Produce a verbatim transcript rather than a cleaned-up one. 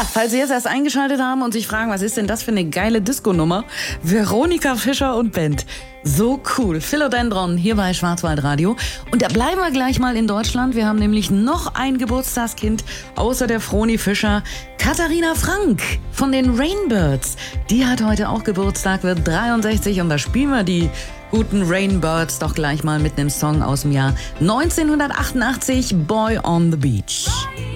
Ja, falls Sie jetzt erst eingeschaltet haben und sich fragen, was ist denn das für eine geile Disco-Nummer? Veronika Fischer und Band. So cool. Philodendron hier bei Schwarzwaldradio. Und da bleiben wir gleich mal in Deutschland. Wir haben nämlich noch ein Geburtstagskind außer der Froni Fischer. Katharina Frank von den Rainbirds. Die hat heute auch Geburtstag, wird dreiundsechzig. Und da spielen wir die guten Rainbirds doch gleich mal mit einem Song aus dem Jahr neunzehnhundertachtundachtzig, Boy on the Beach.